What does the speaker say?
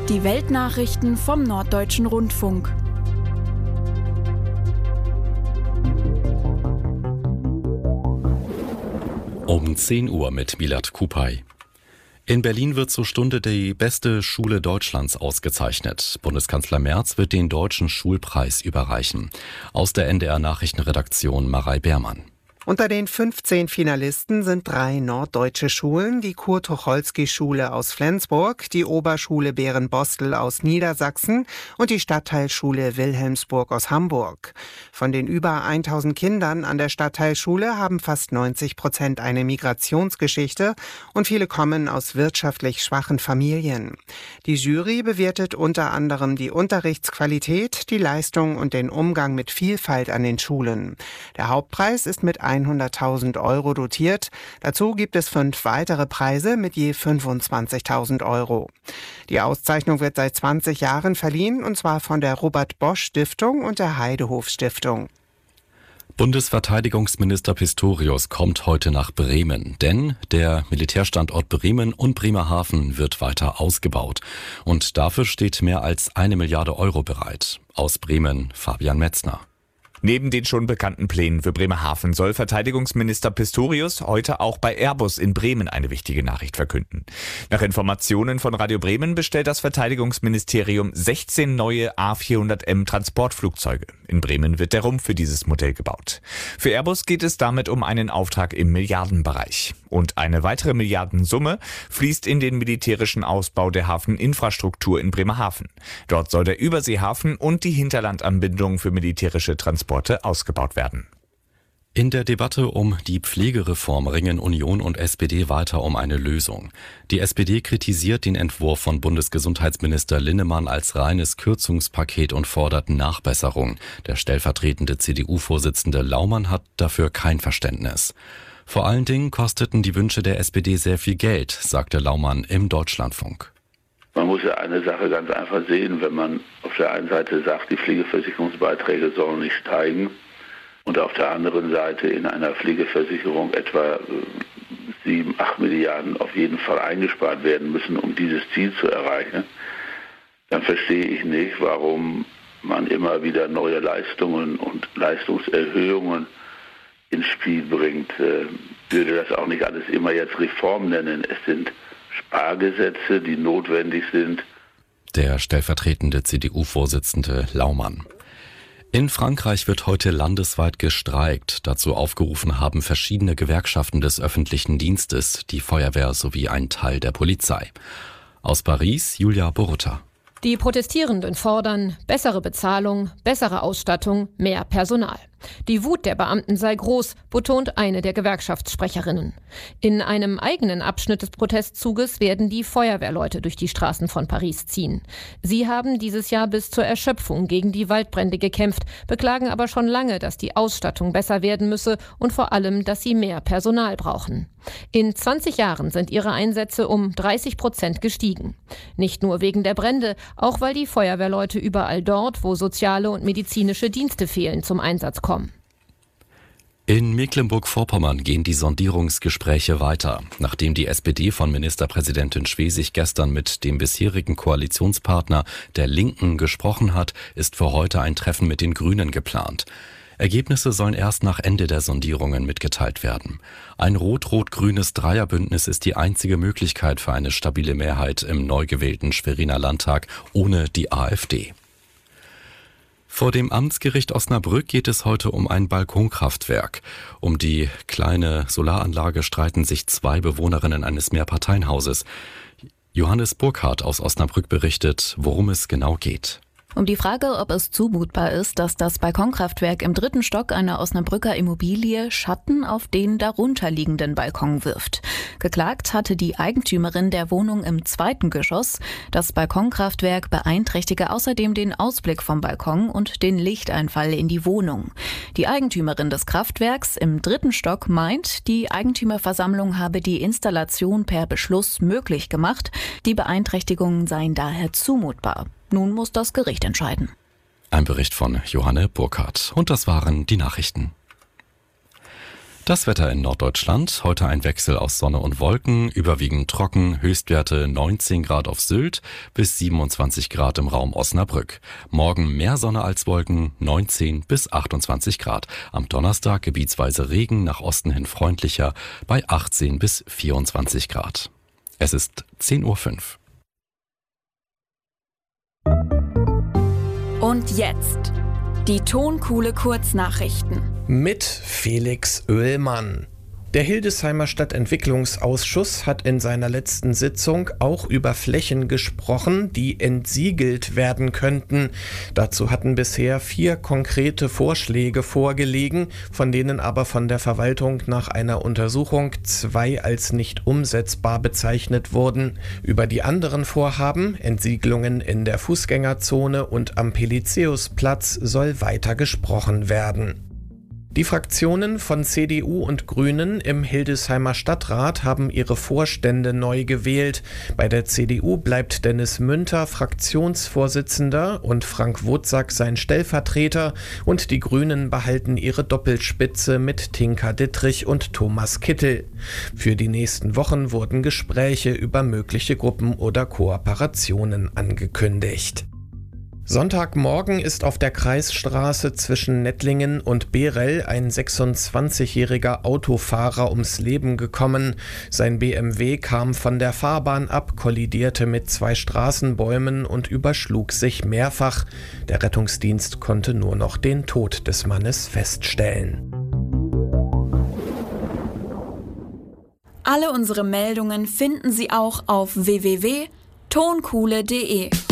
Die Weltnachrichten vom Norddeutschen Rundfunk. Um 10 Uhr mit Milad Kupay. In Berlin wird zur Stunde die beste Schule Deutschlands ausgezeichnet. Bundeskanzler Merz wird den Deutschen Schulpreis überreichen. Aus der NDR-Nachrichtenredaktion Marei Beermann. Unter den 15 Finalisten sind 3 norddeutsche Schulen, die Kurt-Tucholsky-Schule aus Flensburg, die Oberschule Bärenbostel aus Niedersachsen und die Stadtteilschule Wilhelmsburg aus Hamburg. Von den über 1000 Kindern an der Stadtteilschule haben fast 90% eine Migrationsgeschichte und viele kommen aus wirtschaftlich schwachen Familien. Die Jury bewertet unter anderem die Unterrichtsqualität, die Leistung und den Umgang mit Vielfalt an den Schulen. Der Hauptpreis ist mit 100.000 € dotiert. Dazu gibt es 5 weitere Preise mit je 25.000 €. Die Auszeichnung wird seit 20 Jahren verliehen, und zwar von der Robert-Bosch-Stiftung und der Heidehof-Stiftung. Bundesverteidigungsminister Pistorius kommt heute nach Bremen, denn der Militärstandort Bremen und Bremerhaven wird weiter ausgebaut. Und dafür steht mehr als 1 Milliarde € bereit. Aus Bremen Fabian Metzner. Neben den schon bekannten Plänen für Bremerhaven soll Verteidigungsminister Pistorius heute auch bei Airbus in Bremen eine wichtige Nachricht verkünden. Nach Informationen von Radio Bremen bestellt das Verteidigungsministerium 16 neue A400M Transportflugzeuge. In Bremen wird der Rumpf für dieses Modell gebaut. Für Airbus geht es damit um einen Auftrag im Milliardenbereich. Und eine weitere Milliardensumme fließt in den militärischen Ausbau der Hafeninfrastruktur in Bremerhaven. Dort soll der Überseehafen und die Hinterlandanbindung für militärische Transporte ausgebaut werden. In der Debatte um die Pflegereform ringen Union und SPD weiter um eine Lösung. Die SPD kritisiert den Entwurf von Bundesgesundheitsminister Linnemann als reines Kürzungspaket und fordert Nachbesserung. Der stellvertretende CDU-Vorsitzende Laumann hat dafür kein Verständnis. Vor allen Dingen kosteten die Wünsche der SPD sehr viel Geld, sagte Laumann im Deutschlandfunk. Man muss ja eine Sache ganz einfach sehen, wenn man auf der einen Seite sagt, die Pflegeversicherungsbeiträge sollen nicht steigen und auf der anderen Seite in einer Pflegeversicherung etwa 7, 8 Milliarden auf jeden Fall eingespart werden müssen, um dieses Ziel zu erreichen, dann verstehe ich nicht, warum man immer wieder neue Leistungen und Leistungserhöhungen ins Spiel bringt. Würde das auch nicht alles immer jetzt Reform nennen. Es sind Spargesetze, die notwendig sind. Der stellvertretende CDU-Vorsitzende Laumann. In Frankreich wird heute landesweit gestreikt. Dazu aufgerufen haben verschiedene Gewerkschaften des öffentlichen Dienstes, die Feuerwehr sowie ein Teil der Polizei. Aus Paris Julia Borutta. Die Protestierenden fordern bessere Bezahlung, bessere Ausstattung, mehr Personal. Die Wut der Beamten sei groß, betont eine der Gewerkschaftssprecherinnen. In einem eigenen Abschnitt des Protestzuges werden die Feuerwehrleute durch die Straßen von Paris ziehen. Sie haben dieses Jahr bis zur Erschöpfung gegen die Waldbrände gekämpft, beklagen aber schon lange, dass die Ausstattung besser werden müsse und vor allem, dass sie mehr Personal brauchen. In 20 Jahren sind ihre Einsätze um 30% gestiegen. Nicht nur wegen der Brände, auch weil die Feuerwehrleute überall dort, wo soziale und medizinische Dienste fehlen, zum Einsatz kommen. In Mecklenburg-Vorpommern gehen die Sondierungsgespräche weiter. Nachdem die SPD von Ministerpräsidentin Schwesig gestern mit dem bisherigen Koalitionspartner der Linken gesprochen hat, ist für heute ein Treffen mit den Grünen geplant. Ergebnisse sollen erst nach Ende der Sondierungen mitgeteilt werden. Ein rot-rot-grünes Dreierbündnis ist die einzige Möglichkeit für eine stabile Mehrheit im neu gewählten Schweriner Landtag ohne die AfD. Vor dem Amtsgericht Osnabrück geht es heute um ein Balkonkraftwerk. Um die kleine Solaranlage streiten sich 2 Bewohnerinnen eines Mehrparteienhauses. Johannes Burkhardt aus Osnabrück berichtet, worum es genau geht. Um die Frage, ob es zumutbar ist, dass das Balkonkraftwerk im 3. Stock einer Osnabrücker Immobilie Schatten auf den darunterliegenden Balkon wirft. Geklagt hatte die Eigentümerin der Wohnung im 2. Geschoss. Das Balkonkraftwerk beeinträchtige außerdem den Ausblick vom Balkon und den Lichteinfall in die Wohnung. Die Eigentümerin des Kraftwerks im 3. Stock meint, die Eigentümerversammlung habe die Installation per Beschluss möglich gemacht. Die Beeinträchtigungen seien daher zumutbar. Nun muss das Gericht entscheiden. Ein Bericht von Johanne Burkhardt. Und das waren die Nachrichten. Das Wetter in Norddeutschland. Heute ein Wechsel aus Sonne und Wolken, überwiegend trocken, Höchstwerte 19 Grad auf Sylt bis 27 Grad im Raum Osnabrück. Morgen mehr Sonne als Wolken, 19 bis 28 Grad. Am Donnerstag gebietsweise Regen, nach Osten hin freundlicher, bei 18 bis 24 Grad. Es ist 10:05 Uhr. Und jetzt die Tonkuhle Kurznachrichten. Mit Felix Oehlmann. Der Hildesheimer Stadtentwicklungsausschuss hat in seiner letzten Sitzung auch über Flächen gesprochen, die entsiegelt werden könnten. Dazu hatten bisher 4 konkrete Vorschläge vorgelegen, von denen aber von der Verwaltung nach einer Untersuchung 2 als nicht umsetzbar bezeichnet wurden. Über die anderen Vorhaben, Entsiegelungen in der Fußgängerzone und am Pelizaeusplatz, soll weiter gesprochen werden. Die Fraktionen von CDU und Grünen im Hildesheimer Stadtrat haben ihre Vorstände neu gewählt. Bei der CDU bleibt Dennis Münter Fraktionsvorsitzender und Frank Wotsack sein Stellvertreter, und die Grünen behalten ihre Doppelspitze mit Tinka Dittrich und Thomas Kittel. Für die nächsten Wochen wurden Gespräche über mögliche Gruppen oder Kooperationen angekündigt. Sonntagmorgen ist auf der Kreisstraße zwischen Nettlingen und Behrell ein 26-jähriger Autofahrer ums Leben gekommen. Sein BMW kam von der Fahrbahn ab, kollidierte mit 2 Straßenbäumen und überschlug sich mehrfach. Der Rettungsdienst konnte nur noch den Tod des Mannes feststellen. Alle unsere Meldungen finden Sie auch auf www.tonkuhle.de.